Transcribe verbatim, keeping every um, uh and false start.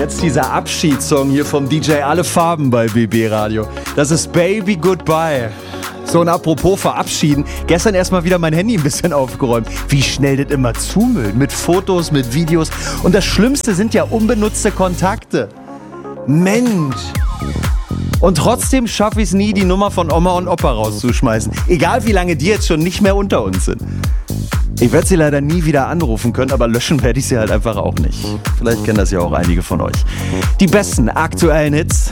jetzt dieser Abschiedssong hier vom D J Alle Farben bei B B Radio. Das ist Baby Goodbye. So, und apropos verabschieden, gestern erstmal wieder mein Handy ein bisschen aufgeräumt. Wie schnell das immer zumüllt, mit Fotos, mit Videos. Und das Schlimmste sind ja unbenutzte Kontakte. Mensch. Und trotzdem schaffe ich es nie, die Nummer von Oma und Opa rauszuschmeißen. Egal wie lange die jetzt schon nicht mehr unter uns sind. Ich werde sie leider nie wieder anrufen können, aber löschen werde ich sie halt einfach auch nicht. Vielleicht kennen das ja auch einige von euch. Die besten aktuellen Hits